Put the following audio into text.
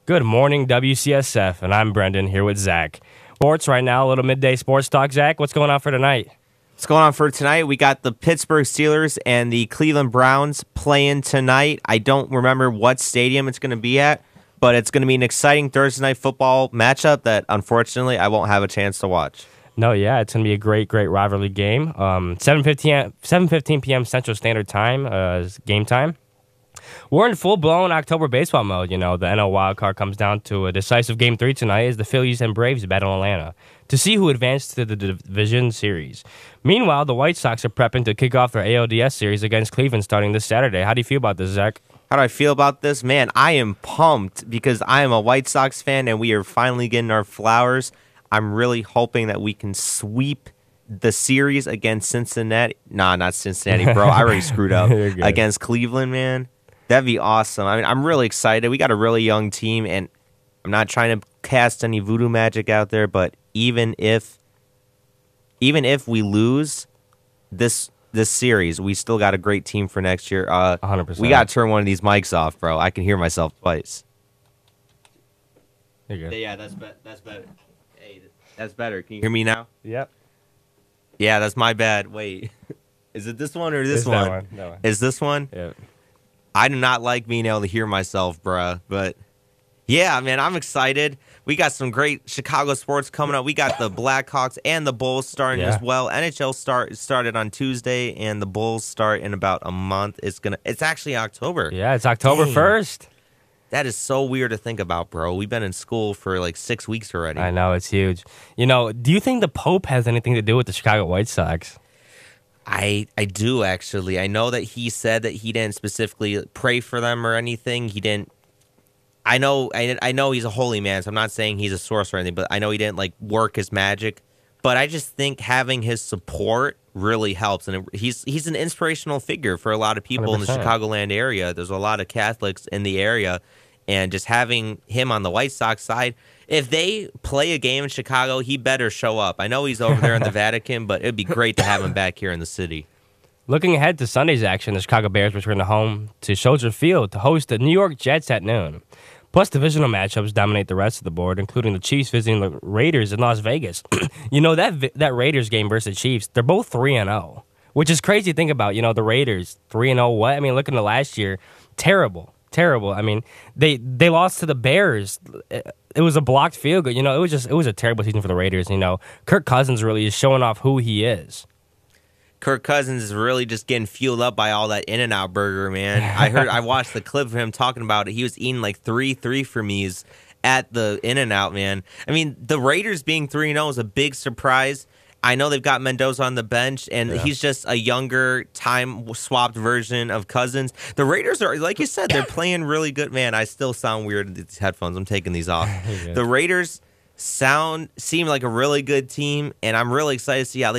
Good morning, WCSF, and I'm Brendan here with Zach. Sports right now, a little midday sports talk. Zach, what's going on for tonight? What's going on for tonight? We got the Pittsburgh Steelers and the Cleveland Browns playing tonight. I don't remember what stadium it's going to be at, but it's going to be an exciting Thursday night football matchup that, unfortunately, I won't have a chance to watch. No, yeah, it's going to be a great rivalry game. 7:15 p.m. Central Standard Time is game time. We're in full-blown October baseball mode. You know, the NL wildcard comes down to a decisive Game 3 tonight as the Phillies and Braves battle Atlanta to see who advanced to the division series. Meanwhile, the White Sox are prepping to kick off their ALDS series against Cleveland starting this Saturday. How do you feel about this, Zach? How do I feel about this? Man, I am pumped because I am a White Sox fan and we are finally getting our flowers. I'm really hoping that we can sweep the series against Cincinnati. Nah, not Cincinnati, bro. I already screwed up. Against Cleveland, man. That'd be awesome. I mean, I'm really excited. We got a really young team, and I'm not trying to cast any voodoo magic out there, but even if we lose this series, we still got a great team for next year. 100%. We got to turn one of these mics off, bro. I can hear myself twice. You're good. Yeah, that's better. Hey, that's better. Can you hear me now? Yep. Yeah, that's my bad. Wait. Is it this one or this one? That one. Is this one? Yep. I do not like being able to hear myself, bruh. But, yeah, man, I'm excited. We got some great Chicago sports coming up. We got the Blackhawks and the Bulls starting as well. NHL started on Tuesday, and the Bulls start in about a month. It's actually October. Yeah, it's October 1st. That is so weird to think about, bro. We've been in school for like 6 weeks already. I know, it's huge. You know, do you think the Pope has anything to do with the Chicago White Sox? I do, actually. I know that he said that he didn't specifically pray for them or anything. He didn't. I know he's a holy man, so I'm not saying he's a sorcerer or anything, but I know he didn't like work his magic. But I just think having his support really helps, and he's an inspirational figure for a lot of people 100%. in the Chicagoland area. There's a lot of Catholics in the area, and just having him on the White Sox side. If they play a game in Chicago, he better show up. I know he's over there in the Vatican, but it'd be great to have him back here in the city. Looking ahead to Sunday's action, the Chicago Bears return home to Soldier Field to host the New York Jets at noon. Plus, divisional matchups dominate the rest of the board, including the Chiefs visiting the Raiders in Las Vegas. You know, that Raiders game versus the Chiefs, they're both 3-0, which is crazy to think about. You know, the Raiders, 3-0 what? I mean, looking at last year, terrible. I mean, they lost to the Bears. It was a blocked field goal. You know, it was a terrible season for the Raiders. You know, Kirk Cousins really is showing off who he is. Kirk Cousins is really just getting fueled up by all that In-N-Out burger, man. I watched the clip of him talking about it. He was eating like 3 for me's at the In-N-Out, man. I mean, the Raiders being 3-0 is a big surprise. I know they've got Mendoza on the bench, and he's just a younger, time-swapped version of Cousins. The Raiders are, like you said, they're playing really good. Man, I still sound weird with these headphones. I'm taking these off. The Raiders seem like a really good team, and I'm really excited to see how they